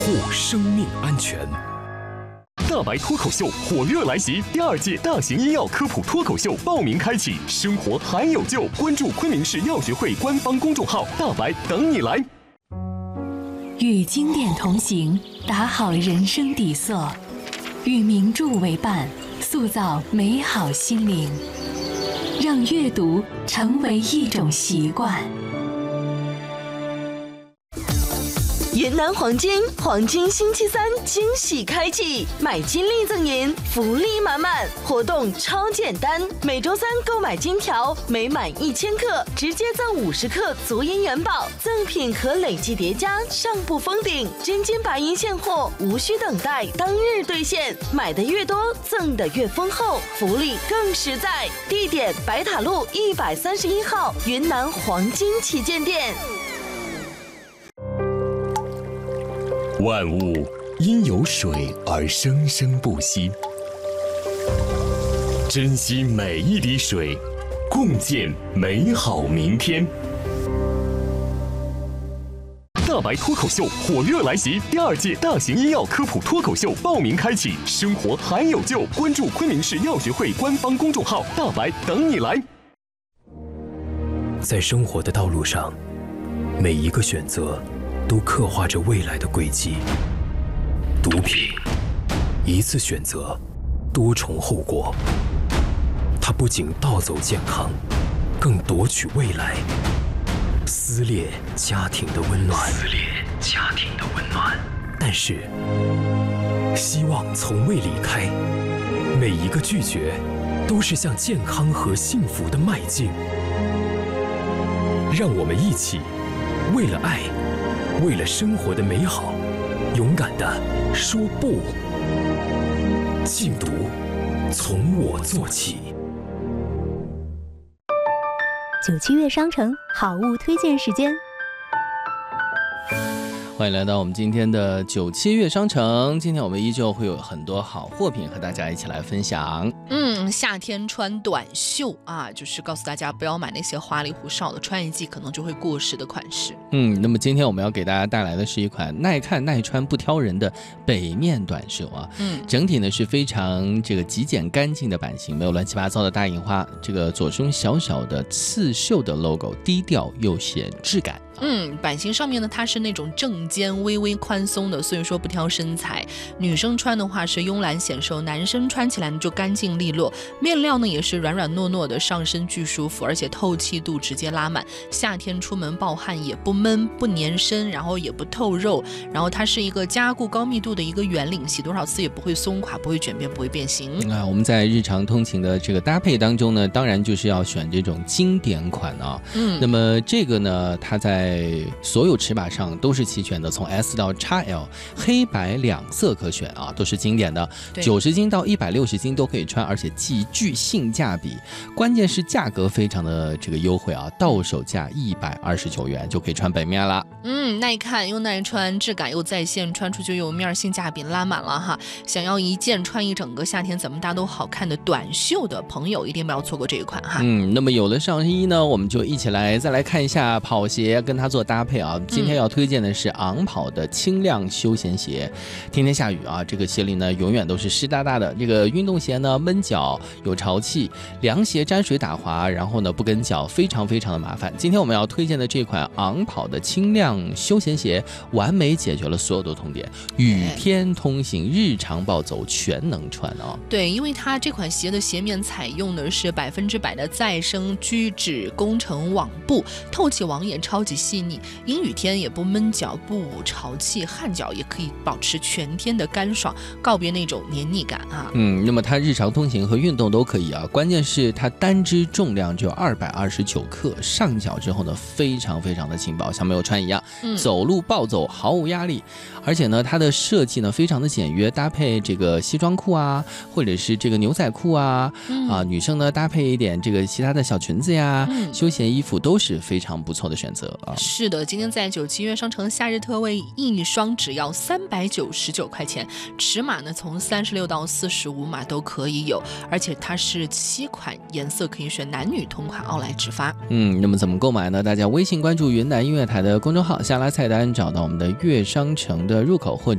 护生命安全。大白脱口秀火热来袭，第2届大型医药科普脱口秀报名开启，生活还有救，关注昆明市药学会官方公众号，大白等你来。 与经典同行，打好人生底色；与名著为伴，塑造美好心灵。让阅读成为一种习惯。 云南黄金星期3惊喜开启，买金立赠银，福利满满，活动超简单，每周3购买金条，每满1000克直接赠50克足银元宝，赠品可累计叠加，上不封顶，真金白银现货，无需等待，当日兑现，买的越多，赠的越丰厚，福利更实在。地点：白塔路131号云南黄金旗舰店。 万物因有水而生生不息，珍惜每一滴水，共建美好明天。大白脱口秀火热来袭，第2届大型医药科普脱口秀报名开启，生活还有救，关注昆明市药学会官方公众号，大白等你来。 在生活的道路上，每一个选择都刻画着未来的轨迹。毒品，一次选择，多重后果。它不仅盗走健康，更夺取未来，撕裂家庭的温暖。但是，希望从未离开，每一个拒绝，都是向健康和幸福的迈进。让我们一起，为了爱，为了生活的美好，勇敢地说不。禁毒，从我做起。 97月商城好物推荐时间。 欢迎来到我们今天的97月商城，今天我们依旧会有很多好货品和大家一起来分享。 夏天穿短袖啊，就是告诉大家不要买那些花里胡哨的，穿一季可能就会过时的款式。 那么今天我们要给大家带来的是一款耐看耐穿不挑人的北面短袖啊。整体呢是非常这个极简干净的版型，没有乱七八糟的大印花，这个左胸小小的刺绣的 logo， 低调又显质感。 版型上面呢，它是那种正肩微微宽松的，所以说不挑身材。女生穿的话是慵懒显瘦，男生穿起来呢就干净利落。面料呢也是软软糯糯的，上身巨舒服，而且透气度直接拉满。夏天出门暴汗也不闷不粘身，然后也不透肉，然后它是一个加固高密度的一个圆领，洗多少次也不会松垮，不会卷边，不会变形。 我们在日常通勤的这个搭配当中呢，当然就是要选这种经典款啊。那么这个呢，它在所有尺码上都是齐全的，从 S 到 XL， 黑白2色可选啊，都是经典的。90斤到160斤都可以穿，而且极具性价比。关键是价格非常的这个优惠啊，到手价129元就可以穿本面了。 耐看又耐穿，质感又在线，穿出去又有面，性价比拉满了哈。想要一件穿一整个夏天怎么搭都好看的短袖的朋友，一定不要错过这一款哈。 那么有了上衣呢，我们就一起来再来看一下跑鞋，跟它做搭配啊。今天要推荐的是昂跑的轻量休闲鞋。天天下雨啊，这个鞋里呢永远都是湿哒哒的。这个运动鞋呢闷脚有潮气，凉鞋沾水打滑，然后呢不跟脚，非常非常的麻烦。今天我们要推荐的这款昂跑的轻量休闲鞋，完美解决了所有的痛点，雨天通行、日常暴走全能穿啊。 对，因为它这款鞋的鞋面采用的是100%的再生聚酯工程网布，透气网也超级细腻，阴雨天也不闷脚不潮气，汗脚也可以保持全天的干爽，告别那种黏腻感啊。 那么它日常通行和运动都可以啊，关键是它单只重量就229克，上脚之后呢非常非常的轻薄，像没有穿一样，走路暴走毫无压力。而且呢它的设计呢非常的简约，搭配这个西装裤啊，或者是这个牛仔裤啊，女生呢搭配一点这个其他的小裙子呀，休闲衣服都是非常不错的选择啊。 是的，今天在97月商城夏日特惠，一双只要399块钱，尺码呢从36到45码都可以有，而且它是7款颜色可以选，男女同款，奥莱直发。 那么怎么购买呢？大家微信关注云南音乐台的公众号，下拉菜单找到我们的乐商城的入口，或者